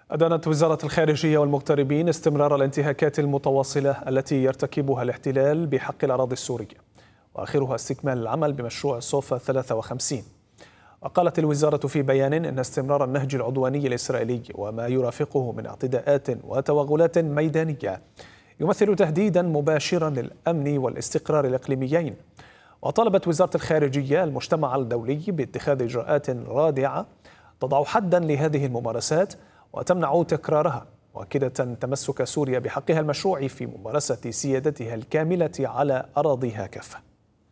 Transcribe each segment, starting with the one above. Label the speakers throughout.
Speaker 1: أدانت وزارة الخارجية والمغتربين استمرار الانتهاكات المتواصلة التي يرتكبها الاحتلال بحق الأراضي السورية، وآخرها استكمال العمل بمشروع صوفا 53. وقالت الوزارة في بيان إن استمرار النهج العدواني الإسرائيلي وما يرافقه من اعتداءات وتوغلات ميدانية يمثل تهديدا مباشرا للأمن والاستقرار الإقليميين. وطالبت وزارة الخارجية المجتمع الدولي باتخاذ إجراءات رادعة تضع حدا لهذه الممارسات وتمنع تكرارها، مؤكدة تمسك سوريا بحقها المشروع في ممارسة سيادتها الكاملة على أراضيها كافة.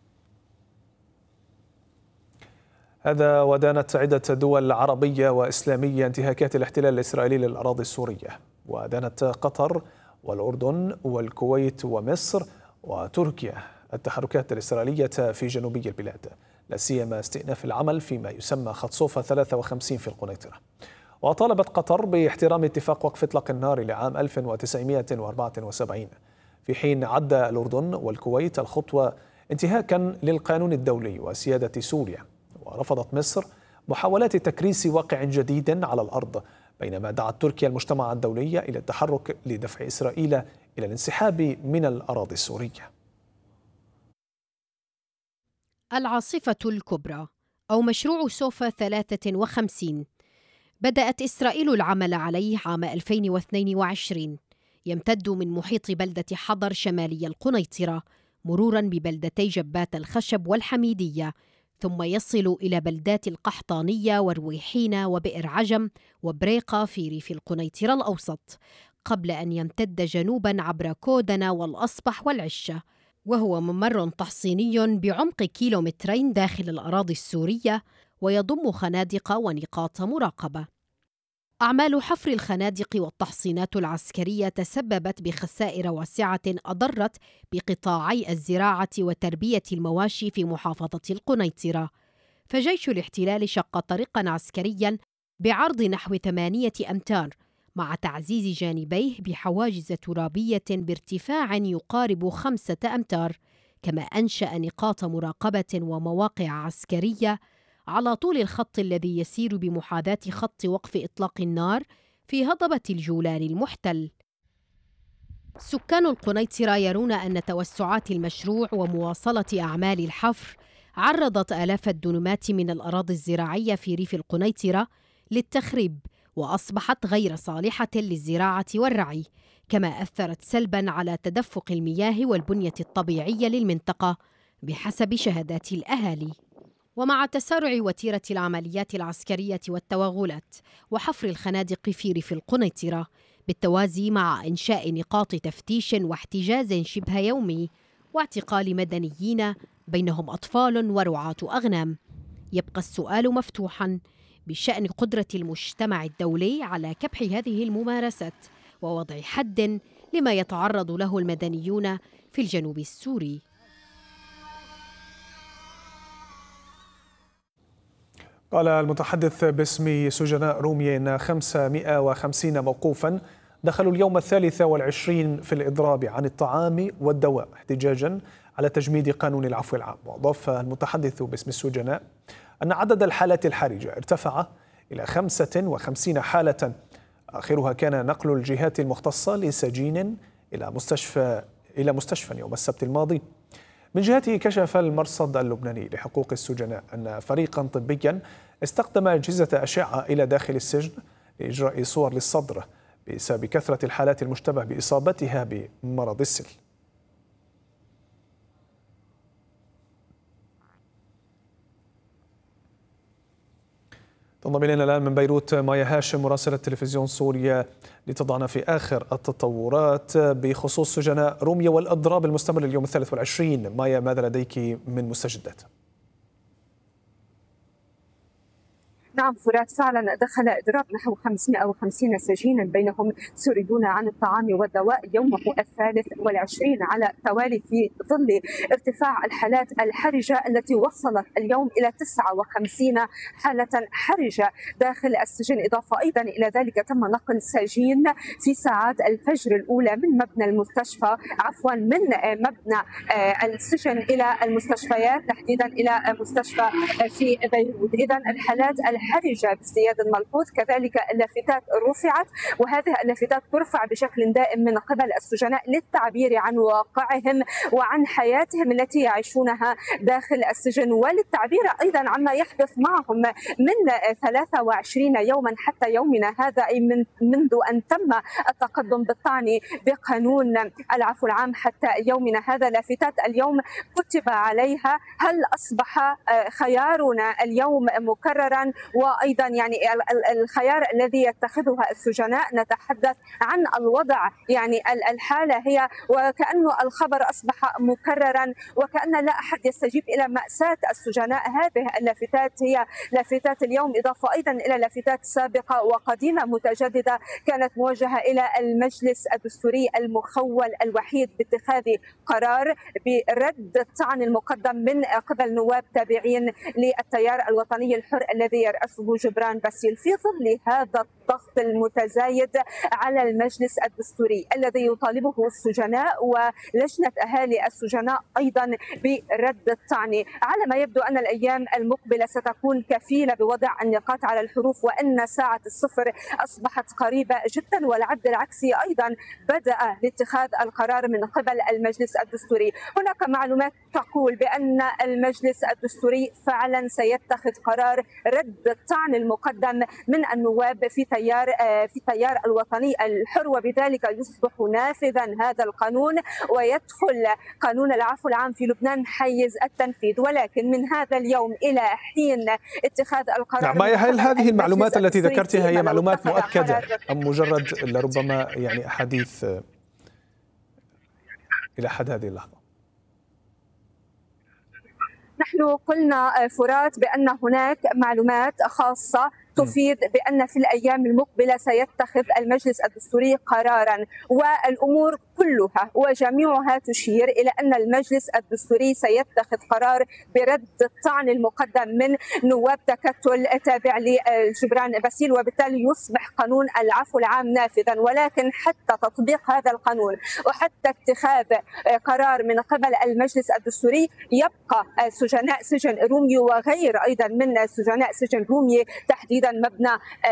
Speaker 1: هذا ودانت عدة دول عربية وإسلامية انتهاكات الاحتلال الإسرائيلي للأراضي السورية، ودانت قطر والأردن والكويت ومصر وتركيا التحركات الإسرائيلية في جنوبي البلاد، لا سيما استئناف العمل فيما يسمى خط صوفا 53 في القنيطرة. وطالبت قطر باحترام اتفاق وقف إطلاق النار لعام 1974، في حين عد الأردن والكويت الخطوة انتهاكا للقانون الدولي وسيادة سوريا. ورفضت مصر محاولات تكريس واقع جديد على الأرض، بينما دعت تركيا المجتمع الدولي إلى التحرك لدفع إسرائيل إلى الانسحاب من الأراضي السورية.
Speaker 2: العاصفة الكبرى أو مشروع صوفا 53 بدأت إسرائيل العمل عليه عام 2022، يمتد من محيط بلدة حضر شمالي القنيطرة مرورا ببلدتي جبات الخشب والحميدية، ثم يصل إلى بلدات القحطانية ورويحين وبئر عجم وبريقة في ريف القنيطرة الأوسط، قبل أن يمتد جنوبا عبر كودنا والأصبح والعشة، وهو ممر تحصيني بعمق 2 كيلومترين داخل الأراضي السورية، ويضم خنادق ونقاط مراقبة. أعمال حفر الخنادق والتحصينات العسكرية تسببت بخسائر واسعة أضرت بقطاعي الزراعة وتربية المواشي في محافظة القنيطرة، فجيش الاحتلال شق طريقا عسكريا بعرض نحو 8 أمتار مع تعزيز جانبيه بحواجز ترابية بارتفاع يقارب 5 أمتار، كما أنشأ نقاط مراقبة ومواقع عسكرية على طول الخط الذي يسير بمحاذاة خط وقف إطلاق النار في هضبة الجولان المحتل. سكان القنيطرة يرون أن توسعات المشروع ومواصلة أعمال الحفر عرضت آلاف الدنمات من الأراضي الزراعية في ريف القنيطرة للتخريب، وأصبحت غير صالحة للزراعة والرعي، كما أثرت سلباً على تدفق المياه والبنية الطبيعية للمنطقة بحسب شهادات الأهالي. ومع تسارع وتيرة العمليات العسكرية والتوغلات وحفر الخنادق في ريف القنيطرة، بالتوازي مع إنشاء نقاط تفتيش واحتجاز شبه يومي واعتقال مدنيين بينهم أطفال ورعاة أغنام، يبقى السؤال مفتوحاً بشأن قدرة المجتمع الدولي على كبح هذه الممارسات ووضع حد لما يتعرض له المدنيون في الجنوب السوري.
Speaker 1: قال المتحدث باسم سجناء رومية إن 550 موقوفا دخلوا اليوم 23 في الإضراب عن الطعام والدواء احتجاجا على تجميد قانون العفو العام. وأضاف المتحدث باسم السجناء أن عدد الحالات الحرجة ارتفع إلى 55 حالة، آخرها كان نقل الجهات المختصة لسجين إلى مستشفى يوم السبت الماضي. من جهته كشف المرصد اللبناني لحقوق السجناء أن فريقا طبيا استخدم أجهزة أشعة إلى داخل السجن لإجراء صور للصدر بسبب كثرة الحالات المشتبه بإصابتها بمرض السل. تنضم إلينا الآن من بيروت مايا هاشم مراسلة تلفزيون سوريا لتضعنا في آخر التطورات بخصوص سجناء رومية والإضراب المستمر اليوم 23. مايا، ماذا لديك من مستجدات؟
Speaker 3: نعم فرات، فعلا دخل إضراب نحو 550 سجينا بينهم سردون عن الطعام والدواء يومه 23 على التوالي، في ظل ارتفاع الحالات الحرجة التي وصلت اليوم إلى 59 حالة حرجة داخل السجن. إضافة أيضا إلى ذلك تم نقل سجين في ساعات الفجر الأولى من مبنى المستشفى من مبنى السجن إلى المستشفيات، تحديدا إلى مستشفى في بيروت. إذا الحالات حرجة بازدياد ملحوظ. كذلك اللافتات رفعت، وهذه اللافتات ترفع بشكل دائم من قبل السجناء للتعبير عن واقعهم وعن حياتهم التي يعيشونها داخل السجن، وللتعبير أيضا عما يحدث معهم من 23 يوما حتى يومنا هذا، أي منذ أن تم التقدم بالطعن بقانون العفو العام حتى يومنا هذا. لافتات اليوم كتب عليها: هل أصبح خيارنا اليوم مكررا؟ وأيضا يعني الخيار الذي يتخذها السجناء، نتحدث عن الوضع، يعني الحالة هي وكأنه الخبر أصبح مكررا، وكأن لا أحد يستجيب إلى مأساة السجناء. هذه اللافتات هي لافتات اليوم، إضافة أيضا إلى لافتات سابقة وقديمة متجددة كانت موجهة إلى المجلس الدستوري المخول الوحيد باتخاذ قرار برد الطعن المقدم من قبل نواب تابعين للتيار الوطني الحر الذي يرأسه جبران باسيل، في ظل هذا الضغط المتزايد على المجلس الدستوري الذي يطالبه السجناء ولجنة أهالي السجناء أيضا برد الطعن. على ما يبدو أن الأيام المقبلة ستكون كفيلة بوضع النقاط على الحروف، وأن ساعة الصفر أصبحت قريبة جدا، والعد العكسي أيضا بدأ لاتخاذ القرار من قبل المجلس الدستوري. هناك معلومات تقول بأن المجلس الدستوري فعلا سيتخذ قرار رد الطعن المقدم من النواب في تيار الوطني الحر، وبذلك يصبح نافذا هذا القانون ويدخل قانون العفو العام في لبنان حيز التنفيذ. ولكن من هذا اليوم إلى حين اتخاذ القرار،
Speaker 1: نعم، هل هذه المعلومات التي ذكرتها هي معلومات مؤكدة أم مجرد لربما يعني أحاديث إلى حد هذه اللحظة؟
Speaker 3: نحن قلنا فرات بأن هناك معلومات خاصة تفيد بأن في الأيام المقبلة سيتخذ المجلس الدستوري قرارا، والأمور كلها وجميعها تشير إلى أن المجلس الدستوري سيتخذ قرار برد الطعن المقدم من نواب تكتل تابع لجبران باسيل، وبالتالي يصبح قانون العفو العام نافذا. ولكن حتى تطبيق هذا القانون وحتى اتخاذ قرار من قبل المجلس الدستوري يبقى سجناء سجن رومي وغير أيضا من سجناء سجن رومي تحديدا مبنى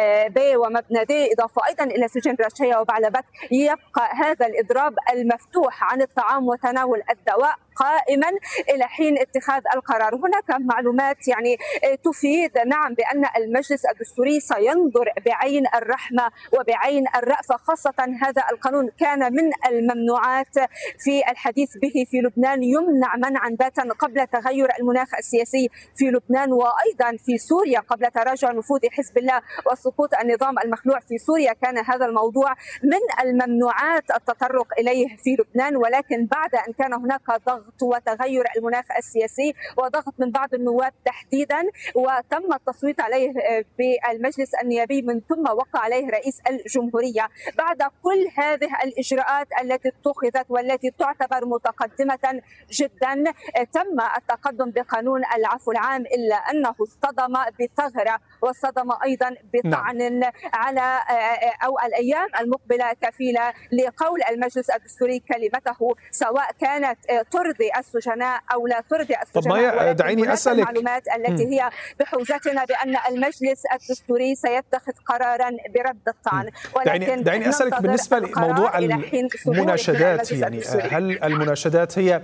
Speaker 3: بي ومبنى دي، إضافة أيضا إلى سجن رشية وبعلبك، يبقى هذا الإضراب المفتوح عن الطعام وتناول الدواء قائما إلى حين اتخاذ القرار. هناك معلومات يعني تفيد نعم بأن المجلس الدستوري سينظر بعين الرحمة وبعين الرأفة، خاصة هذا القانون كان من الممنوعات في الحديث به في لبنان، يمنع منعا باتا قبل تغير المناخ السياسي في لبنان وأيضا في سوريا قبل تراجع نفوذ حزب الله وسقوط النظام المخلوع في سوريا. كان هذا الموضوع من الممنوعات التطرق إليه في لبنان، ولكن بعد أن كان هناك ضغط وتغير المناخ السياسي وضغط من بعض النواب تحديدا وتم التصويت عليه بالمجلس النيابي من ثم وقع عليه رئيس الجمهورية، بعد كل هذه الإجراءات التي اتخذت والتي تعتبر متقدمة جدا تم التقدم بقانون العفو العام، إلا أنه اصطدم بثغرة واصطدم أيضا بطعن على أو الأيام المقبلة كفيلة لقول المجلس الدستوري كلمته، سواء كانت ترضي السجناء أو لا ترضي السجناء.
Speaker 1: دعيني أسألك
Speaker 3: المعلومات التي هي بحوزتنا بأن المجلس الدستوري سيتخذ قرارا برد الطعن، ولكن
Speaker 1: دعيني أسألك بالنسبة لموضوع المناشدات، يعني هل المناشدات هي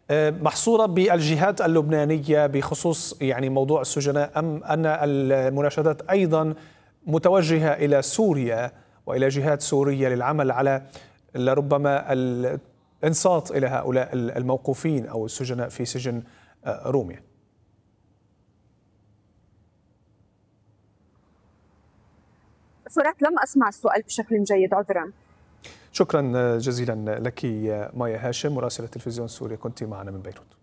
Speaker 1: محصورة بالجهات اللبنانية بخصوص يعني موضوع السجناء، أم أن المناشدات أيضا متوجهة إلى سوريا وإلى جهات سورية للعمل على لربما الإنصات إلى هؤلاء الموقوفين أو السجناء في سجن روميا؟
Speaker 3: فرات لم أسمع السؤال بشكل جيد، عذرا.
Speaker 1: شكرا جزيلا لك مايا هاشم مراسلة تلفزيون سوريا، كنت معنا من بيروت.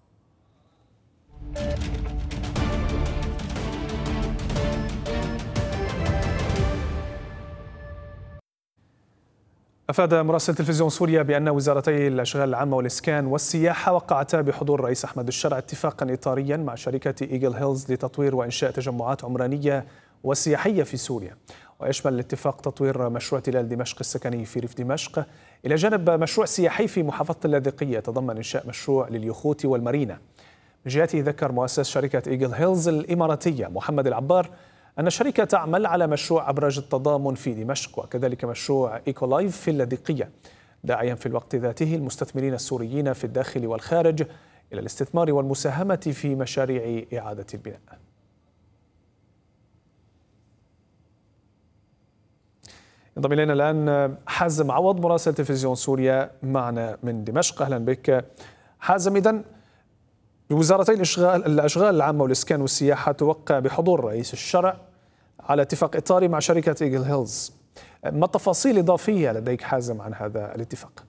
Speaker 1: أفاد مراسل تلفزيون سوريا بأن وزارتي الأشغال العامة والإسكان والسياحة وقعتا بحضور الرئيس أحمد الشرع اتفاقا إطاريا مع شركة إيجل هيلز لتطوير وإنشاء تجمعات عمرانية وسياحية في سوريا، ويشمل الاتفاق تطوير مشروع تلال دمشق السكني في ريف دمشق إلى جانب مشروع سياحي في محافظة اللاذقية يتضمن إنشاء مشروع لليخوت والمارينا. من جهته ذكر مؤسس شركة إيجل هيلز الإماراتية محمد العبار أن الشركة تعمل على مشروع أبراج التضامن في دمشق وكذلك مشروع إيكولايف في اللاذقية، داعيا في الوقت ذاته المستثمرين السوريين في الداخل والخارج إلى الاستثمار والمساهمة في مشاريع إعادة البناء. ينضم إلينا الآن حازم عوض مراسل تلفزيون سوريا معنا من دمشق. أهلا بك حازم. إذن وزارتي الأشغال العامة والإسكان والسياحة توقع بحضور رئيس الشرع على اتفاق إطاري مع شركة إيجل هيلز. ما التفاصيل الإضافية لديك حازم عن هذا الاتفاق؟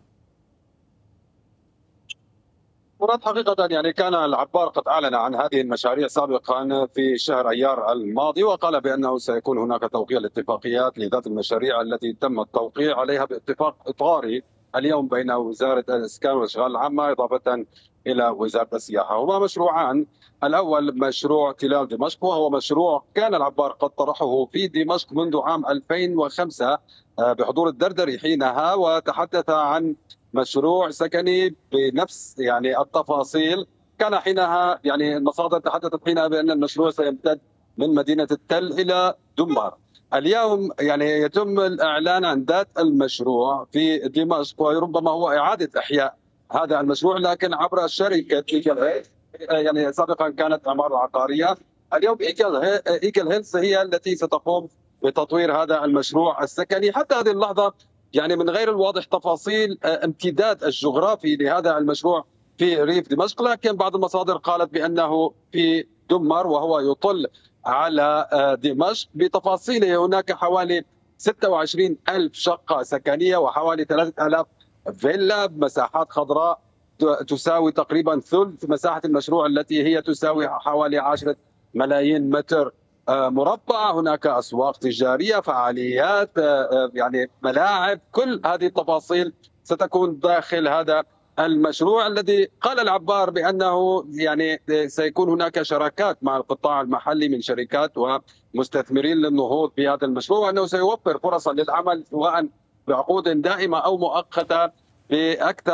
Speaker 4: مراد، حقيقة يعني كان العبار قد أعلن عن هذه المشاريع سابقا في شهر أيار الماضي، وقال بأنه سيكون هناك توقيع الاتفاقيات لذات المشاريع التي تم التوقيع عليها باتفاق إطاري اليوم بين وزارة الإسكان والأشغال العامة إضافة إلى وزارة السياحة. هما مشروعان، الأول مشروع تلال دمشق، وهو مشروع كان العبار قد طرحه في دمشق منذ عام 2005 بحضور الدردري حينها، وتحدث عن مشروع سكني بنفس يعني التفاصيل. كان حينها يعني المصادر تحدثت حينها بأن المشروع سيمتد من مدينة التل إلى دمار. اليوم يعني يتم الإعلان عن ذات المشروع في دمشق، وربما هو إعادة إحياء هذا المشروع لكن عبر شركة يعني سابقا كانت عمارة عقارية. اليوم إيجل هيلز هي التي ستقوم بتطوير هذا المشروع السكني. حتى هذه اللحظة يعني من غير الواضح تفاصيل امتداد الجغرافي لهذا المشروع في ريف دمشق، لكن بعض المصادر قالت بأنه في دمر وهو يطل على دمشق. بتفاصيله هناك حوالي 26,000 شقة سكنية وحوالي 3,000 فيلا بمساحات خضراء تساوي تقريبا ثلث مساحة المشروع التي هي تساوي حوالي 10 ملايين متر مربع. هناك أسواق تجارية، فعاليات، يعني ملاعب، كل هذه التفاصيل ستكون داخل هذا المشروع الذي قال العبار بأنه يعني سيكون هناك شراكات مع القطاع المحلي من شركات ومستثمرين للنهوض بهذا المشروع، وأنه سيوفر فرصا للعمل سواء بعقود دائمة أو مؤقتة بأكثر